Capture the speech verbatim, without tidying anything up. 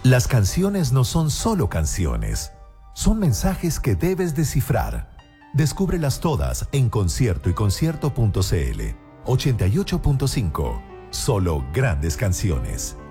Las canciones no son solo canciones, son mensajes que debes descifrar. Descúbrelas todas en concierto y concierto punto c l. ochenta y ocho punto cinco. Solo grandes canciones.